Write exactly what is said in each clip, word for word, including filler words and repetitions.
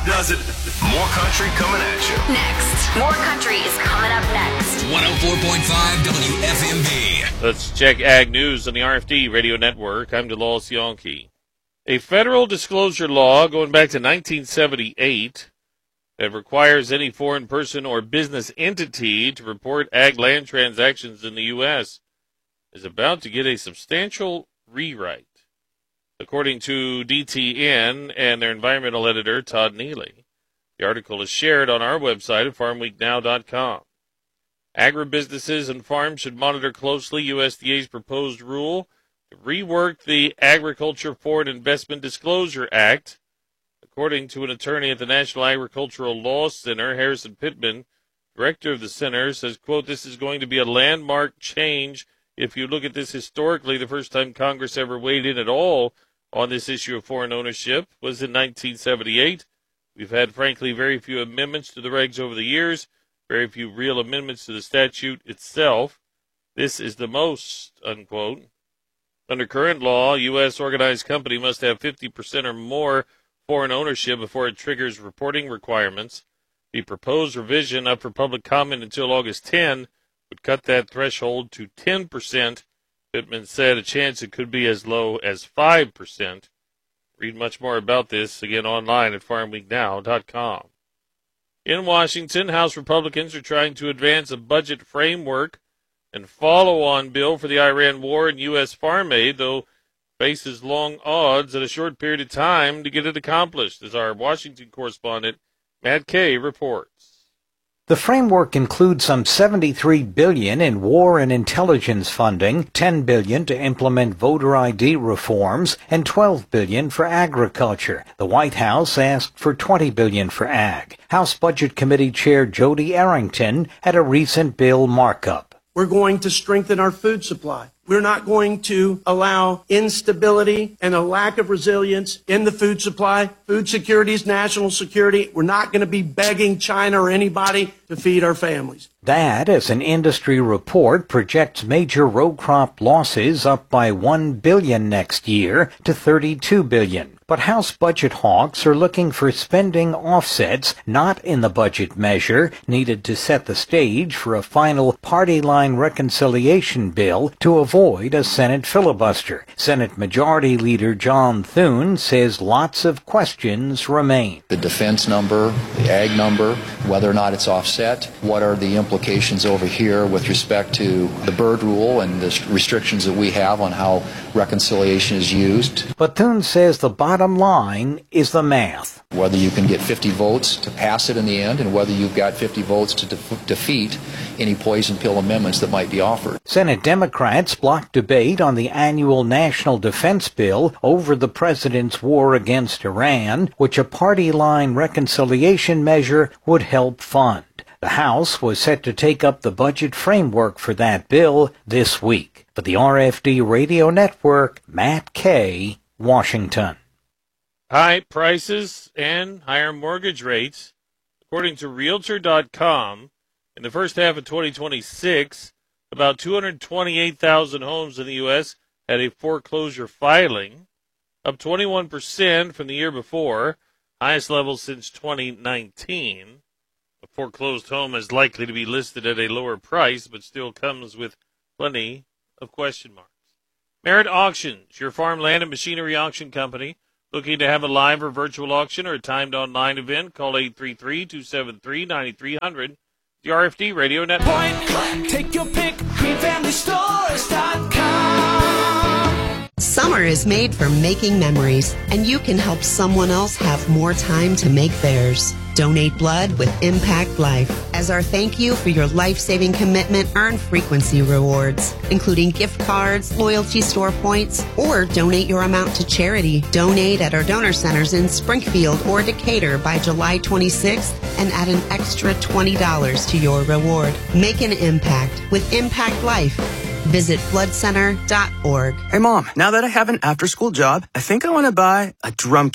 does it. More country coming at you. Next. More country is coming up next. one oh four point five W F M B. Let's check Ag News on the R F D Radio Network. I'm DeLawes Yonke. A federal disclosure law going back to nineteen seventy-eight that requires any foreign person or business entity to report ag land transactions in the U S is about to get a substantial rewrite. According to D T N and their environmental editor, Todd Neely. The article is shared on our website at farm week now dot com. Agribusinesses and farms should monitor closely U S D A's proposed rule to rework the Agriculture Foreign Investment Disclosure Act. According to an attorney at the National Agricultural Law Center, Harrison Pittman, director of the center, says, quote, this is going to be a landmark change. If you look at this historically, the first time Congress ever weighed in at all on this issue of foreign ownership was in nineteen seventy-eight. We've had, frankly, very few amendments to the regs over the years, very few real amendments to the statute itself. This is the most, unquote. Under current law, a U S organized company must have fifty percent or more foreign ownership before it triggers reporting requirements. The proposed revision up for public comment until August tenth would cut that threshold to ten percent. Pittman said a chance it could be as low as five percent. Read much more about this, again, online at farm week now dot com. In Washington, House Republicans are trying to advance a budget framework and follow-on bill for the Iran war and U S farm aid, though faces long odds at a short period of time to get it accomplished, as our Washington correspondent Matt Kay reports. The framework includes some seventy-three billion dollars in war and intelligence funding, ten billion dollars to implement voter I D reforms, and twelve billion dollars for agriculture. The White House asked for twenty billion dollars for ag. House Budget Committee Chair Jody Arrington had a recent bill markup. We're going to strengthen our food supply. We're not going to allow instability and a lack of resilience in the food supply. Food security is national security. We're not going to be begging China or anybody to feed our families. That, as an industry report projects major row crop losses up by one billion dollars next year to thirty-two billion dollars. But House budget hawks are looking for spending offsets not in the budget measure needed to set the stage for a final party line reconciliation bill to avoid a Senate filibuster. Senate Majority Leader John Thune says lots of questions remain. The defense number, the ag number, whether or not it's offset, what are the implications over here with respect to the bird rule and the restrictions that we have on how reconciliation is used. But Thune says the bottom Bottom line is the math. Whether you can get fifty votes to pass it in the end and whether you've got fifty votes to def- defeat any poison pill amendments that might be offered. Senate Democrats blocked debate on the annual national defense bill over the president's war against Iran, which a party line reconciliation measure would help fund. The House was set to take up the budget framework for that bill this week. For the R F D Radio Network, Matt Kay, Washington. High prices and higher mortgage rates. According to Realtor dot com, in the first half of twenty twenty-six, about two hundred twenty-eight thousand homes in the U S had a foreclosure filing, up twenty-one percent from the year before, highest level since twenty nineteen. A foreclosed home is likely to be listed at a lower price, but still comes with plenty of question marks. Merit Auctions, your farmland and machinery auction company. Looking to have a live or virtual auction or a timed online event? Call eight three three, two seven three, nine three zero zero. The R F D Radio Network. Point, take your pick, green family stores dot com. Summer is made for making memories, and you can help someone else have more time to make theirs. Donate blood with Impact Life. As our thank you for your life-saving commitment, earn frequency rewards, including gift cards, loyalty store points, or donate your amount to charity. Donate at our donor centers in Springfield or Decatur by July twenty-sixth and add an extra twenty dollars to your reward. Make an impact with Impact Life. Visit blood center dot org. Hey, Mom, now that I have an after-school job, I think I want to buy a drum kit.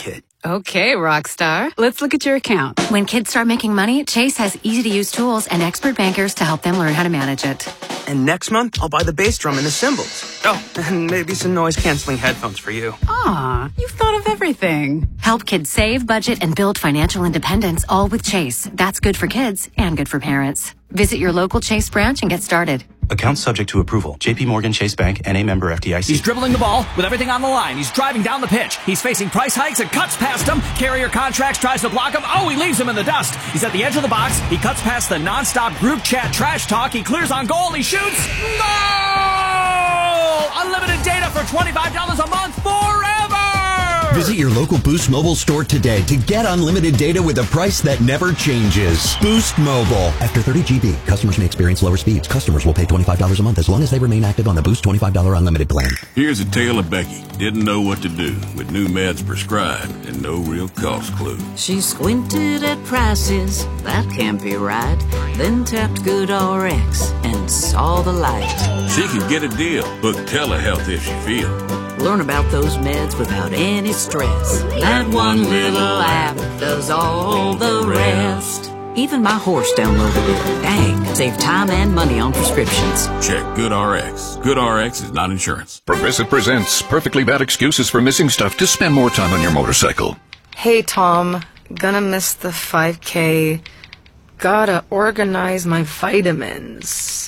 Okay, rock star. Let's look at your account. When kids start making money, Chase has easy-to-use tools and expert bankers to help them learn how to manage it. And next month, I'll buy the bass drum and the cymbals. Oh, and maybe some noise-canceling headphones for you. Aw, you've thought of everything. Help kids save, budget, and build financial independence, all with Chase. That's good for kids and good for parents. Visit your local Chase branch and get started. Account subject to approval. J P Morgan Chase Bank, N A member F D I C. He's dribbling the ball with everything on the line. He's driving down the pitch. He's facing price hikes and cuts past him. Carrier Contracts tries to block him. Oh, he leaves him in the dust. He's at the edge of the box. He cuts past the nonstop group chat trash talk. He clears on goal. He shoots. Goal! Unlimited data for twenty-five dollars a month forever! Visit your local Boost Mobile store today to get unlimited data with a price that never changes. Boost Mobile. After thirty gigabytes, customers may experience lower speeds. Customers will pay twenty-five dollars a month as long as they remain active on the Boost twenty-five dollars unlimited plan. Here's a tale of Becky. Didn't know what to do with new meds prescribed and no real cost clue. She squinted at prices, that can't be right. Then tapped GoodRx and saw the light. She can get a deal. Book telehealth if she feels. Learn about those meds without any stress. That one little app does all the rest. Even my horse downloaded it. Dang, save time and money on prescriptions. Check GoodRx. GoodRx is not insurance. Progressive presents Perfectly Bad Excuses for Missing Stuff to Spend More Time on Your Motorcycle. Hey, Tom. Gonna miss the five K. Gotta organize my vitamins.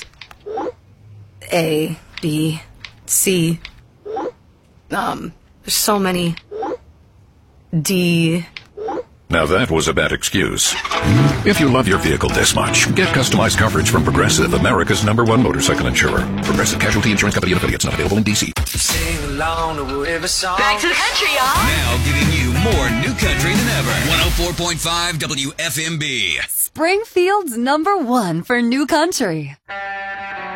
A, B, C. Um, there's so many. D. Now that was a bad excuse. If you love your vehicle this much, get customized coverage from Progressive, America's number one motorcycle insurer. Progressive Casualty Insurance Company and affiliates, not available in D C. Sing along to whatever song. Back to the country, y'all. Now giving you more new country than ever. one oh four point five W F M B. Springfield's number one for new country.